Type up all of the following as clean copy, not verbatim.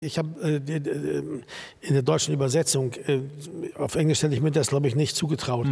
Ich habe in der deutschen Übersetzung, auf Englisch hätte ich mir das, glaube ich, nicht zugetraut.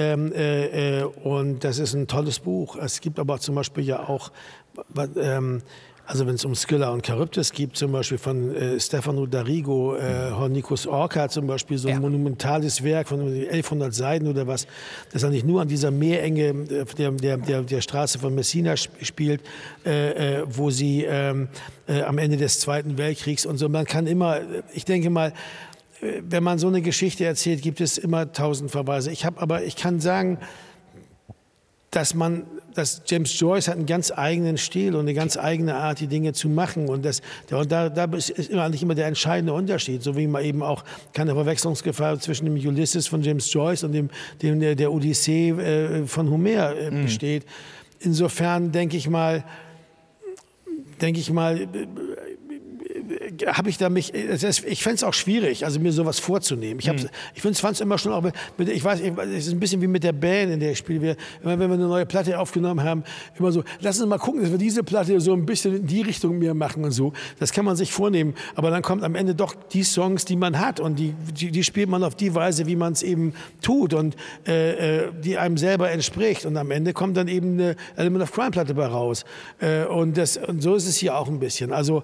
Und das ist ein tolles Buch. Es gibt aber zum Beispiel ja auch, also wenn es um Scylla und Charybdis geht, zum Beispiel von Stefano D'Arrigo, Hornicus Orca zum Beispiel, so ein monumentales Werk von 1100 Seiten oder was, das eigentlich nur an dieser Meerenge der Straße von Messina spielt, wo sie am Ende des Zweiten Weltkriegs und so. Man kann immer, ich denke mal, wenn man so eine Geschichte erzählt, gibt es immer 1000 Verweise. Ich kann sagen, dass James Joyce hat einen ganz eigenen Stil und eine ganz eigene Art, die Dinge zu machen. Und da ist eigentlich immer der entscheidende Unterschied. So wie man eben auch keine Verwechslungsgefahr zwischen dem Ulysses von James Joyce und der Odyssee von Homer besteht. Insofern denke ich mal, habe ich da mich, ich fände es auch schwierig, also mir sowas vorzunehmen. Ich fand es immer schon auch, ich weiß, es ist ein bisschen wie mit der Band, in der ich spiele. Wenn wir eine neue Platte aufgenommen haben, immer so, lass uns mal gucken, dass wir diese Platte so ein bisschen in die Richtung mehr machen und so. Das kann man sich vornehmen, aber dann kommt am Ende doch die Songs, die man hat und die spielt man auf die Weise, wie man es eben tut und die einem selber entspricht. Und am Ende kommt dann eben eine Element of Crime Platte bei raus. Und so ist es hier auch ein bisschen. Also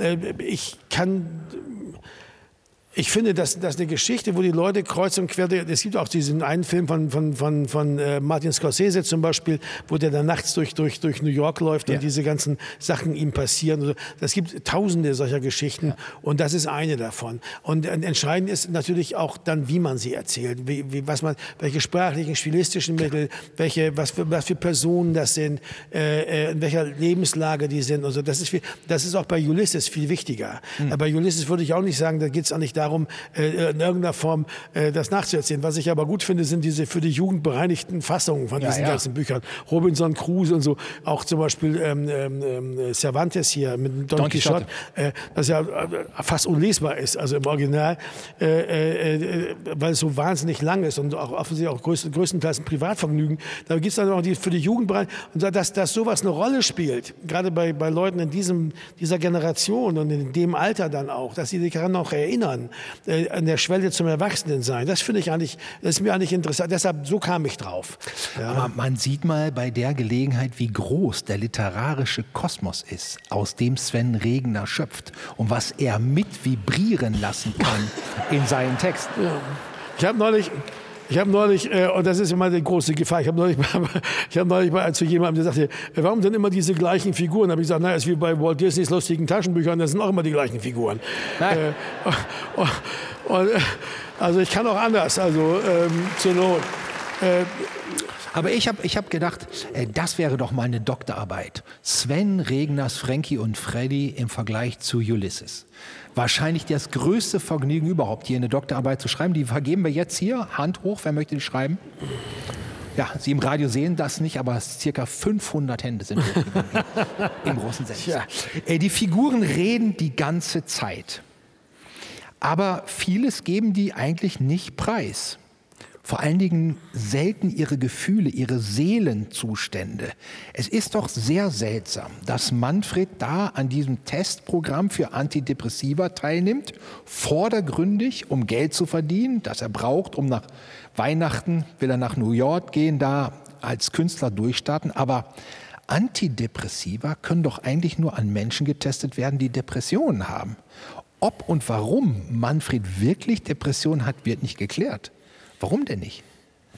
ich finde, dass eine Geschichte, wo die Leute kreuz und quer, es gibt auch diesen einen Film von Martin Scorsese zum Beispiel, wo der dann nachts durch New York läuft und diese ganzen Sachen ihm passieren. Es gibt tausende solcher Geschichten und das ist eine davon. Und entscheidend ist natürlich auch dann, wie man sie erzählt, welche sprachlichen, stilistischen Mittel, was für Personen das sind, in welcher Lebenslage die sind. Also das ist auch bei Ulysses viel wichtiger. Bei Ulysses würde ich auch nicht sagen, da geht es auch nicht darum, in irgendeiner Form das nachzuerzählen. Was ich aber gut finde, sind diese für die Jugend bereinigten Fassungen von diesen ganzen Büchern. Robinson Crusoe und so, auch zum Beispiel Cervantes hier mit Don Quixote, das ja fast unlesbar ist, also im Original, weil es so wahnsinnig lang ist und auch offensichtlich auch größtenteils ein Privatvergnügen. Da gibt es dann auch für die Jugend und dass sowas eine Rolle spielt, gerade bei Leuten in dieser Generation und in dem Alter dann auch, dass sie sich daran auch erinnern, an der Schwelle zum Erwachsenensein. Das ist mir eigentlich interessant. Deshalb, so kam ich drauf. Ja. Aber man sieht mal bei der Gelegenheit, wie groß der literarische Kosmos ist, aus dem Sven Regner schöpft und was er mit vibrieren lassen kann in seinen Texten. Ja. Ich habe neulich, und das ist immer die große Gefahr, ich habe neulich mal zu jemandem, der sagte, warum sind immer diese gleichen Figuren? Da habe ich gesagt, es ist wie bei Walt Disneys lustigen Taschenbüchern, das sind auch immer die gleichen Figuren. Also ich kann auch anders, also zur Not. Aber ich hab gedacht, das wäre doch mal eine Doktorarbeit. Sven Regners Frankie und Freddy im Vergleich zu Ulysses. Wahrscheinlich das größte Vergnügen überhaupt, hier eine Doktorarbeit zu schreiben. Die vergeben wir jetzt hier. Hand hoch, wer möchte die schreiben? Ja, Sie im Radio sehen das nicht, aber ca. 500 Hände sind hochgegangen im großen Sender. Ja. Die Figuren reden die ganze Zeit. Aber vieles geben die eigentlich nicht preis. Vor allen Dingen selten ihre Gefühle, ihre Seelenzustände. Es ist doch sehr seltsam, dass Manfred da an diesem Testprogramm für Antidepressiva teilnimmt, vordergründig, um Geld zu verdienen, das er braucht, um nach Weihnachten, will er nach New York gehen, da als Künstler durchstarten. Aber Antidepressiva können doch eigentlich nur an Menschen getestet werden, die Depressionen haben. Ob und warum Manfred wirklich Depressionen hat, wird nicht geklärt. Warum denn nicht?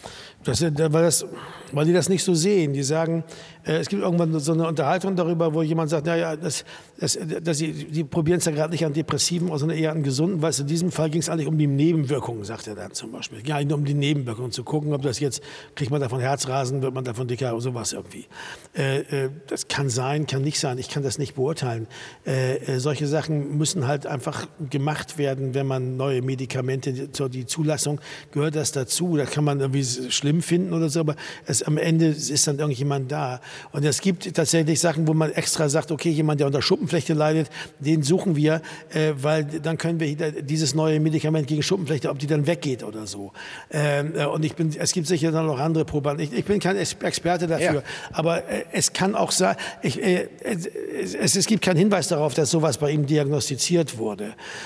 Weil die das nicht so sehen. Die sagen, es gibt irgendwann so eine Unterhaltung darüber, wo jemand sagt, die probieren es ja gerade nicht an Depressiven, sondern eher an Gesunden, weil in diesem Fall ging es eigentlich um die Nebenwirkungen, sagt er dann zum Beispiel. Ja, nur um die Nebenwirkungen, zu gucken, ob das jetzt, kriegt man davon Herzrasen, wird man davon dicker oder sowas irgendwie. Das kann sein, kann nicht sein, ich kann das nicht beurteilen. Solche Sachen müssen halt einfach gemacht werden, wenn man neue Medikamente, die Zulassung, gehört das dazu. Da kann man irgendwie schlimm finden oder so, aber am Ende ist dann irgendjemand da. Und es gibt tatsächlich Sachen, wo man extra sagt, okay, jemand, der unter Schuppenflechte leidet, den suchen wir, weil dann können wir dieses neue Medikament gegen Schuppenflechte, ob die dann weggeht oder so. Und es gibt sicher dann noch andere Probanden. Ich bin kein Experte dafür, aber es kann auch sein, es gibt keinen Hinweis darauf, dass sowas bei ihm diagnostiziert wurde.